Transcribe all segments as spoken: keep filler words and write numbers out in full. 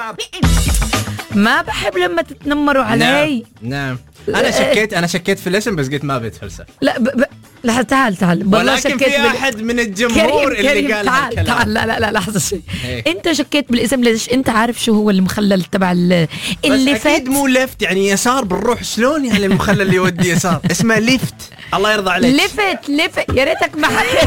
ما بحب لما تتنمروا علي. نعم نعم انا شكيت انا شكيت في الاسم بس قلت ما بيتفلسف. لا ب... ب... لا تعال تعال ولكن في بال... احد من الجمهور كريم اللي كريم قال تعال هالكلام. تعال لا لا لا لحظه شيء. هيك. انت شكيت بالاسم ليش؟ انت عارف شو هو المخلل تبع اللي بس اكيد مو ليفت يعني يسار بنروح شلون يعني المخلل اللي يودي يسار اسمه ليفت. الله يرضى عليك. لفت لفت يا ريتك ما حكيت.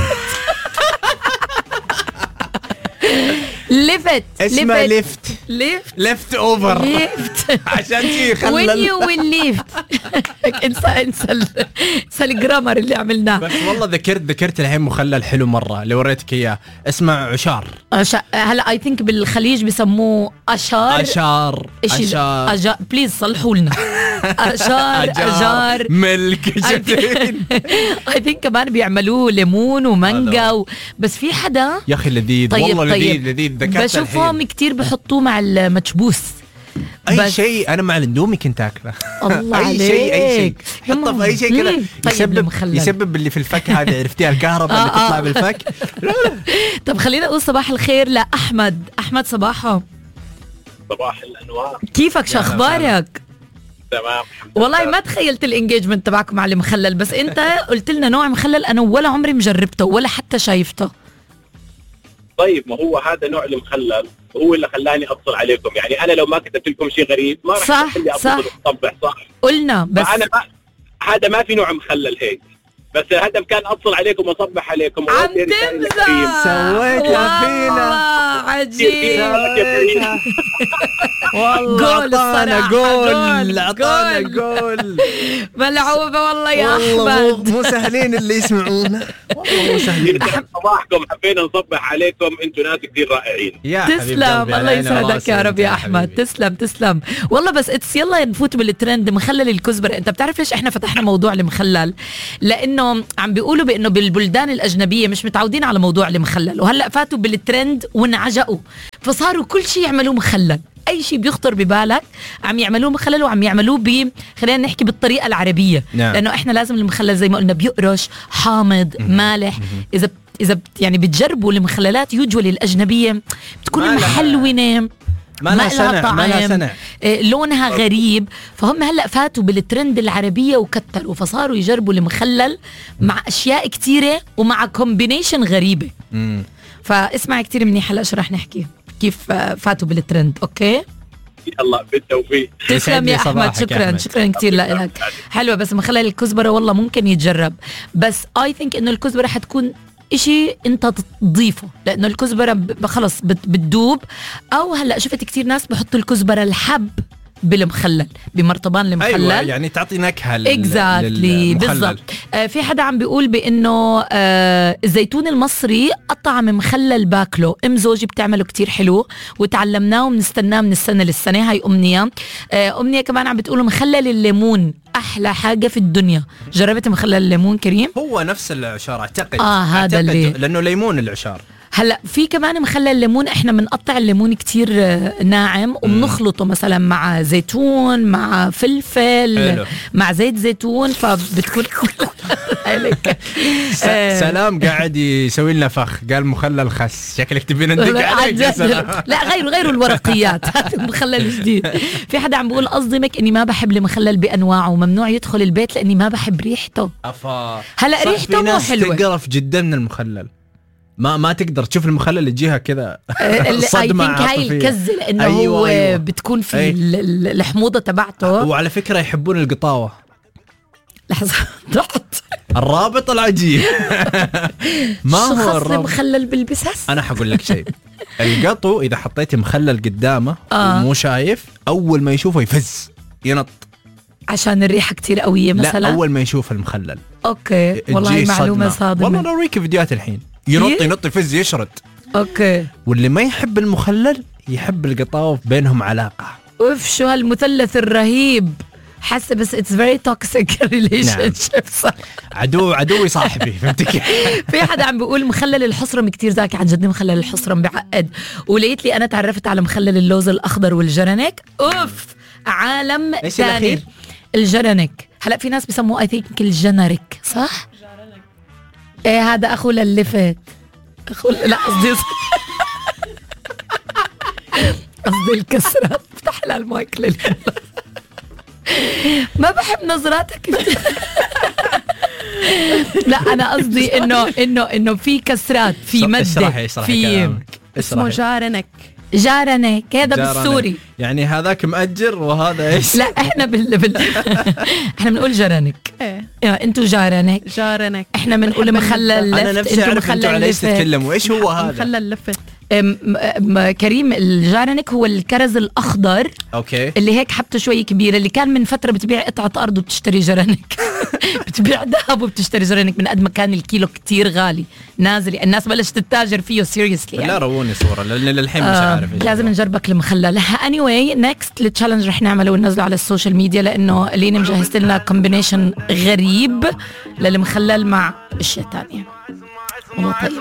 لفت اسمه ليفت ليفت ليفت اوفر ليفت عشان شي وين يخلل. يو وين ليفت. انسى انسى ال- انسى الجرامر اللي عملناه. بس والله ذكرت ذكرت الحين مخلل حلو مره اللي وريتك اياه اسمه عشار. أشا... هلا اي ثينك بالخليج بسموه اشار. اشار اشار أجا... بليز صلحوا لنا. اشار اجار ملك جتين. اي ثينك كمان بيعملوه ليمون ومانجا و... بس في حدا يا اخي لذيذ طيب والله طيب. لذيذ لذيذ ذكرت بشوفهم الحين. كتير بحطوه مع المكبوس. اي بس- شيء انا مع الاندومي كنت اكله. الله اي عليك. شيء اي شيء حطه في اي شيء كذا مم. طيب يسبب المخلل. يسبب اللي في الفك هذه عرفتيها الكهرباء اللي آه، آه. تطلع بالفك. طب خلينا نقول صباح الخير لأحمد. أحمد صباحه، صباح الانوار. كيفك شو أخبارك؟ تمام. والله ما تخيلت الانجيجمنت تبعكم مع المخلل، بس انت قلت لنا نوع مخلل انا ولا عمري مجربته ولا حتى شايفته. طيب ما هو هذا نوع المخلل هو اللي خلاني اتصل عليكم، يعني انا لو ما كتبت لكم شيء غريب ما راح صح، تخلي صح. اتصل وتصبح صح. قلنا بس فانا ما هذا ما في نوع مخلل هيك، بس الهدف كان اتصل عليكم واصبح عليكم. عم وأودي رسالة تمزح. كريم. سويتها فينا. والله عجيب. والله جول اعطانا الصراحة، جول جول، اعطانا جول. جول. ملعوبة والله يا والله مو, أحمد. مو سهلين اللي يسمعونا والله مو سهلين. صباحكم حبينا نصبح عليكم، انتم ناس كثير رائعين. يا حبيب تسلم قلبي، الله على يسعدك راسي يا أنت رب يا احمد. حبيبي. تسلم تسلم والله. بس اتس يلا نفوت بالترند مخلل الكزبره. انت بتعرف ليش احنا فتحنا موضوع المخلل؟ لانه عم بيقولوا بانه بالبلدان الاجنبيه مش متعودين على موضوع المخلل، وهلا فاتوا بالترند وانعجقوا فصاروا كل شيء يعملوه مخلل. اي شيء بيخطر ببالك عم يعملوه مخلل، وعم يعملوه ب خلينا نحكي بالطريقه العربيه. نعم. لانه احنا لازم المخلل زي ما قلنا بيقرش حامض مالح. اذا اذا بت- يعني بتجربوا المخللات يوجولي الاجنبيه بتكون ما لها- محلونه، ما لها سنع ما لها سنع. إيه، لونها غريب. فهم هلا فاتوا بالترند العربيه وكتروا، فصاروا يجربوا المخلل مع اشياء كتيره ومع كومبينيشن غريبه. مم. فاسمع كتير منيح هلا شو رح نحكي كيف آه، فاتوا بالترند. اوكي يلا بالتوفيق. تسلم يسعد يا لي احمد. صباحك يا شكرا أحمد. شكرا كتير لك. حلوه بس مخلل الكزبره والله ممكن يتجرب، بس اي ثينك انه الكزبره حتكون اشي انت تضيفه، لانه الكزبره ب- خلص بت- بتدوب. او هلا شفت كتير ناس بحطوا الكزبره الحب بالمخلل بمرطبان المخلل. ايوه يعني تعطي نكهه لل- اكزاكتلي للمخلل. بالضبط. آه في حدا عم بيقول بانه آه الزيتون المصري اطعم مخلل باكله. ام زوجي بتعمله كتير حلو وتعلمناه وبنستناه من السنه للسنه. هاي امنيه. آه امنيه كمان عم بتقول مخلل الليمون احلى حاجه في الدنيا. جربت مخلل الليمون كريم؟ هو نفس العشار اعتقد. آه، هذا أعتقد اللي- لانه ليمون العشار. هلا في كمان مخلل الليمون احنا بنقطع الليمون كتير آه، ناعم وبنخلطه مثلا مع زيتون مع فلفل حلو. مع زيت زيتون فبتكون عليك. س- آه. سلام قاعد يسوي لنا فخ قال مخلل خس شكلك تبين ندق لا، عليك يا عن سلام. جد. لا غيروا غيروا الورقيات. هذا مخلل جديد. في حدا عم بيقول اصدمك اني ما بحب المخلل بانواعه وممنوع يدخل البيت لاني ما بحب ريحته. افا هلا صح، ريحته في مو ناس حلوه. تقرف جدا من المخلل. ما ما تقدر تشوف المخلل اللي تجيها كذا اللي اي صدمة ثينك هاي عاطفية. الكزه لانه أيوة هو أيوة. بتكون في أي. ال- ال- الحموضه تبعته. وعلى فكرة يحبون القطاوة. لحظه ضغط. الرابط العجيب. ما شو هو خص الرابط؟ مخلل بالبسس؟ انا حقول لك شيء. القطو اذا حطيتي مخلل قدامه آه. ومو شايف اول ما يشوفه يفز ينط. عشان الريحه كتير قويه مثلا. لا اول ما يشوف المخلل اوكي والله هي تجيه معلومه صدمة. والله صادمه. نوريك فيديوهات الحين ينط كيف؟ ينط يفز يشرد. اوكي واللي ما يحب المخلل يحب القطاوة بينهم علاقة. اوف شو هالمثلث الرهيب. حاسه بس اتس فيري توكسيك ريليشن شيب. صح. عدو عدوي صاحبي فهمت كيف؟ في حدا عم بيقول مخلل الحصرم كتير ذكي. عن جد مخلل الحصرم بعقد. ولقيت لي انا تعرفت على مخلل اللوز الاخضر والجرنك. اوف عالم إيش ثاني. الأخير؟ الجرنك. هلا في ناس بسموه اي ثينك الجنرك صح؟ ايه هذا اخو للفت. اخو لا قصدي قصدي الكسرات. افتح لها المايك للي ما بحب نظراتك. لا انا قصدي انه انه انه في كسرات في مد في اسمه جارنك. جارنك هذا بالسوري يعني هذاك مأجر وهذا ايش؟ لا احنا بال, بال... احنا بنقول جارنك. ايه انتوا جارنك جارنك احنا بنقول مخلل لفت. انا نفسي اعرف انتوا على ايش تتكلموا. ايش هو هذا مخلل لفت؟ كريم الجارنك هو الكرز الأخضر أوكي. اللي هيك حبته شوي كبيرة اللي كان من فترة بتبيع قطعة أرض وبتشتري جرانك. بتبيع ذهب وبتشتري جرانك من قد ما كان الكيلو كتير غالي نازل. الناس بلشت تتاجر فيه سيريسلي يعني. لا روني صورة لأن للحين مش آه عارف. لازم نجربك المخلل. anyway next التشالنج رح نعمله وننزله على السوشيال ميديا لأنه لينا مجهزت لنا كومبينيشن غريب للمخلل مع اشياء تانية. والله طيب